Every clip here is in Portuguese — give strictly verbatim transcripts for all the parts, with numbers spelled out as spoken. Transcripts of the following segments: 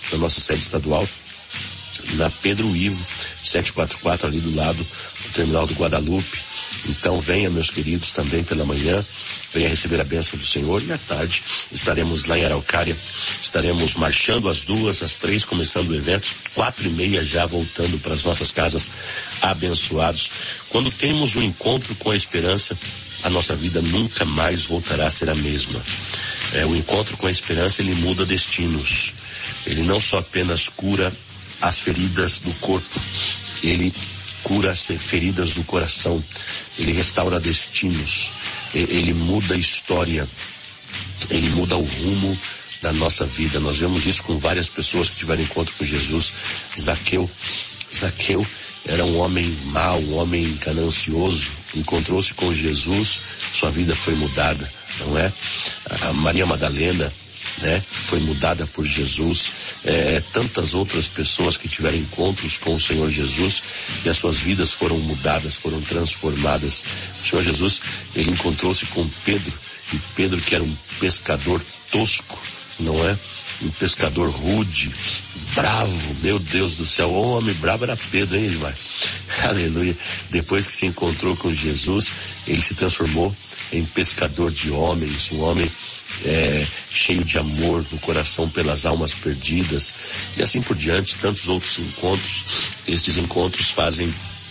da nossa sede estadual, na Pedro Ivo, setecentos e quarenta e quatro, ali do lado do terminal do Guadalupe. Então venha, meus queridos, também pela manhã, venha receber a bênção do Senhor, e à tarde estaremos lá em Araucária, estaremos marchando às duas, às três, começando o evento, quatro e meia já voltando para as nossas casas abençoados. Quando temos um encontro com a esperança, a nossa vida nunca mais voltará a ser a mesma. É, o encontro com a esperança, ele muda destinos. Ele não só apenas cura as feridas do corpo, ele cura as feridas do coração, ele restaura destinos, ele muda a história, ele muda o rumo da nossa vida. Nós vemos isso com várias pessoas que tiveram encontro com Jesus. Zaqueu, Zaqueu era um homem mau, um homem ganancioso, encontrou-se com Jesus, sua vida foi mudada, não é? A Maria Madalena, né, foi mudada por Jesus, é, tantas outras pessoas que tiveram encontros com o Senhor Jesus e as suas vidas foram mudadas, foram transformadas. O Senhor Jesus, ele encontrou-se com Pedro, e Pedro, que era um pescador tosco, não é? Um pescador rude, bravo, meu Deus do céu, o homem bravo era Pedro, hein, Edmar? Aleluia. Depois que se encontrou com Jesus, ele se transformou em pescador de homens, um homem é, cheio de amor no coração pelas almas perdidas, e assim por diante, tantos outros encontros. Estes encontros fazem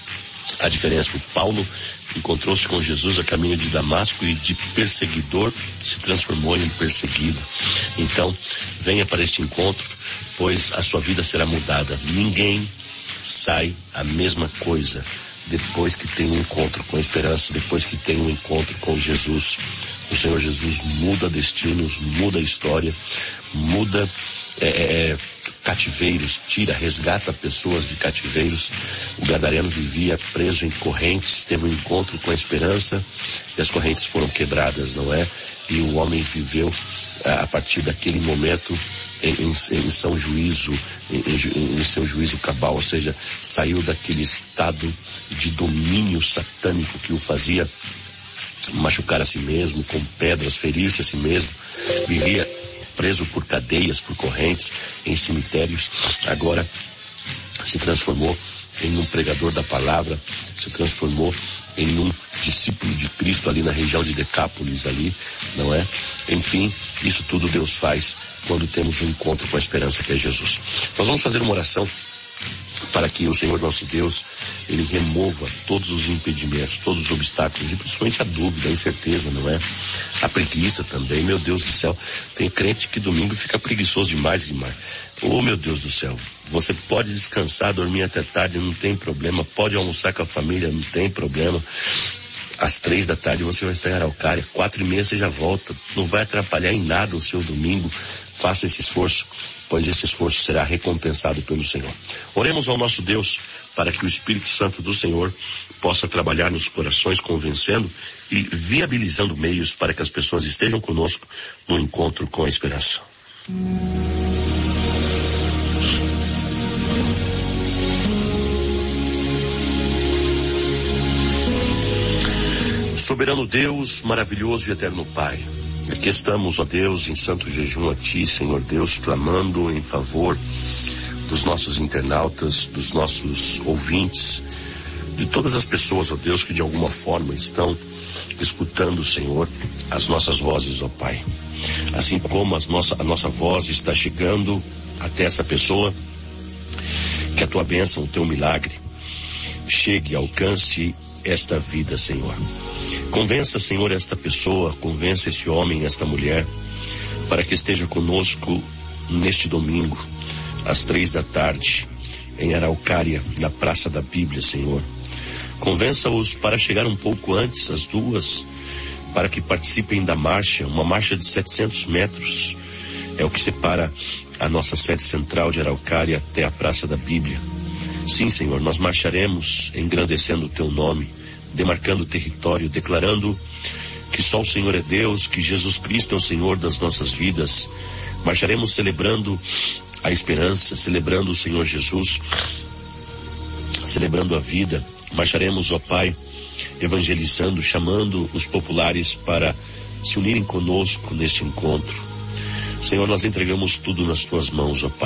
a diferença. O Paulo encontrou-se com Jesus a caminho de Damasco, e de perseguidor se transformou em perseguido. Então, venha para este encontro, pois a sua vida será mudada. Ninguém sai a mesma coisa depois que tem um encontro com a esperança, depois que tem um encontro com Jesus. O Senhor Jesus muda destinos, muda a história, muda é, é, cativeiros, tira, resgata pessoas de cativeiros. O gadareno vivia preso em correntes, teve um encontro com a esperança e as correntes foram quebradas, não é? E o homem viveu a partir daquele momento em, em, em São Juízo, em, em, em seu juízo cabal, ou seja, saiu daquele estado de domínio satânico que o fazia machucar a si mesmo, com pedras, ferir-se a si mesmo, vivia preso por cadeias, por correntes, em cemitérios. Agora se transformou em um pregador da palavra, se transformou em um discípulo de Cristo ali na região de Decápolis ali, não é? Enfim, isso tudo Deus faz quando temos um encontro com a esperança que é Jesus. Nós vamos fazer uma oração para que o Senhor nosso Deus, ele remova todos os impedimentos, todos os obstáculos, e principalmente a dúvida, a incerteza, não é? A preguiça também, meu Deus do céu. Tem crente que domingo fica preguiçoso demais, demais. Oh, meu Deus do céu. Você pode descansar, dormir até tarde, não tem problema. Pode almoçar com a família, não tem problema. Às três da tarde você vai estar em Araucária, quatro e meia você já volta. Não vai atrapalhar em nada o seu domingo. Faça esse esforço, pois esse esforço será recompensado pelo Senhor. Oremos ao nosso Deus para que o Espírito Santo do Senhor possa trabalhar nos corações, convencendo e viabilizando meios para que as pessoas estejam conosco no encontro com a esperança. Soberano Deus, maravilhoso e eterno Pai, aqui estamos, ó Deus, em santo jejum a Ti, Senhor Deus, clamando em favor dos nossos internautas, dos nossos ouvintes, de todas as pessoas, ó Deus, que de alguma forma estão escutando, Senhor, as nossas vozes, ó Pai. Assim como as nossa, a nossa voz está chegando até essa pessoa, que a Tua bênção, o Teu milagre, chegue e alcance esta vida, Senhor. Convença, Senhor, esta pessoa, convença esse homem, esta mulher, para que esteja conosco neste domingo, às três da tarde, em Araucária, na Praça da Bíblia, Senhor. Convença-os para chegar um pouco antes, às duas, para que participem da marcha, uma marcha de setecentos metros, é o que separa a nossa sede central de Araucária até a Praça da Bíblia. Sim, Senhor, nós marcharemos engrandecendo o Teu nome, demarcando o território, declarando que só o Senhor é Deus, que Jesus Cristo é o Senhor das nossas vidas. Marcharemos celebrando a esperança, celebrando o Senhor Jesus, celebrando a vida. Marcharemos, ó Pai, evangelizando, chamando os populares para se unirem conosco neste encontro. Senhor, nós entregamos tudo nas Tuas mãos, ó Pai.